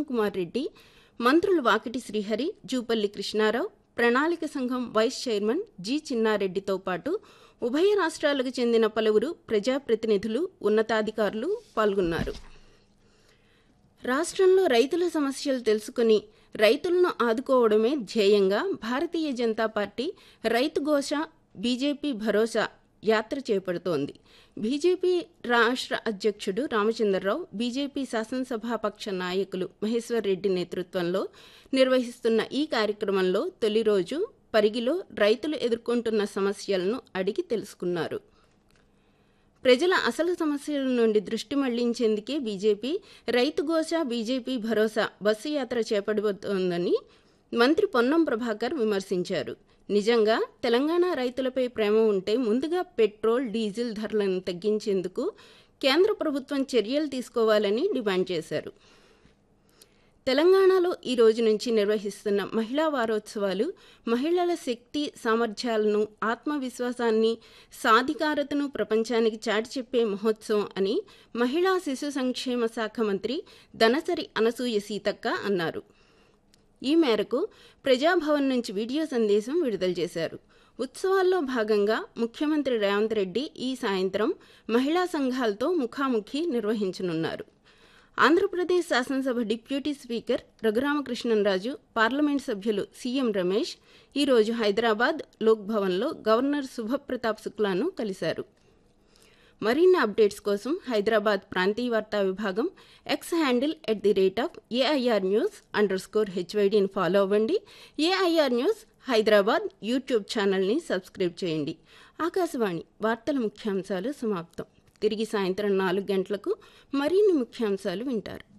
కుమార్ రెడ్డి, మంత్రులు వాకిటి శ్రీహరి, జూపల్లి కృష్ణారావు, ప్రణాళిక సంఘం వైస్ చైర్మన్ జి. చిన్నారెడ్డితో పాటు ఉభయ రాష్ట్రాలకు చెందిన పలువురు ప్రజాప్రతినిధులు, ఉన్నతాధికారులు పాల్గొన్నారు. రాష్ట్రంలో రైతుల సమస్యలు తెలుసుకుని రైతులను ఆదుకోవడమే ధ్యేయంగా భారతీయ జనతా పార్టీ రైతు ఘోష, బీజేపీ భరోసా యాత్ర చేపడుతోంది. బీజేపీ రాష్ట్ర అధ్యక్షుడు రామచంద్రరావు, బీజేపీ శాసనసభాపక్ష నాయకులు మహేశ్వర్ రెడ్డి నేతృత్వంలో నిర్వహిస్తున్న ఈ కార్యక్రమంలో తొలి రోజు పరిగిలో రైతులు ఎదుర్కొంటున్న సమస్యలను అడిగి తెలుసుకున్నారు. ప్రజల అసలు సమస్యల నుండి దృష్టి మళ్లించేందుకే బీజేపీ రైతు ఘోష, బీజేపీ భరోసా బస్సు యాత్ర చేపడుతోందని మంత్రి పొన్నం ప్రభాకర్ విమర్శించారు. నిజంగా తెలంగాణ రైతులపై ప్రేమ ఉంటే ముందుగా పెట్రోల్, డీజిల్ ధరలను తగ్గించేందుకు కేంద్ర ప్రభుత్వం చర్యలు తీసుకోవాలని డిమాండ్ చేశారు. తెలంగాణలో ఈ రోజు నుంచి నిర్వహిస్తున్న మహిళా వారోత్సవాలు మహిళల శక్తి సామర్థ్యాలను, ఆత్మవిశ్వాసాన్ని, సాధికారతను ప్రపంచానికి చాటి చెప్పే మహోత్సవం అని మహిళా శిశు సంక్షేమ శాఖ మంత్రి దనసరి అనసూయ సీతక్క అన్నారు. ఈ మేరకు ప్రజాభవన్ నుంచి వీడియో సందేశం విడుదల చేశారు. ఉత్సవాల్లో భాగంగా ముఖ్యమంత్రి రేవంత్ రెడ్డి ఈ సాయంత్రం మహిళా సంఘాలతో ముఖాముఖి నిర్వహించనున్నారు. ఆంధ్రప్రదేశ్ శాసనసభ డిప్యూటీ స్పీకర్ రఘురామకృష్ణంరాజు, పార్లమెంట్ సభ్యులు సీఎం రమేష్ ఈరోజు హైదరాబాద్ లోక్ భవన్లో గవర్నర్ శుభప్రతాప్ శుక్లాను కలిశారు. మరిన్ని అప్డేట్స్ కోసం హైదరాబాద్ ప్రాంతీయ వార్తా విభాగం ఎక్స్ హ్యాండిల్ @AIRnews_HYDని ఫాలో అవ్వండి. AIR న్యూస్ హైదరాబాద్ యూట్యూబ్ ఛానల్ని సబ్స్క్రైబ్ చేయండి. ఆకాశవాణి వార్తల ముఖ్యాంశాలు సమాప్తం. తిరిగి సాయంత్రం 4 గంటలకు మరిన్ని ముఖ్యాంశాలు వింటారు.